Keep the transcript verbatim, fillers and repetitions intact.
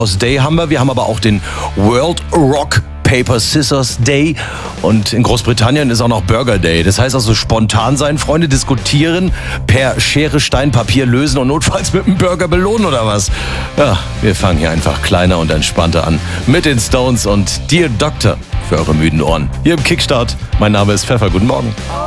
Day haben wir. Wir haben aber auch den World Rock Paper Scissors Day und in Großbritannien ist auch noch Burger Day. Das heißt also spontan sein, Freunde, diskutieren, per Schere, Stein, Papier lösen und notfalls mit einem Burger belohnen oder was? Ja, wir fangen hier einfach kleiner und entspannter an mit den Stones und Dear Doctor für eure müden Ohren. Hier im Kickstart. Mein Name ist Pfeffer. Guten Morgen.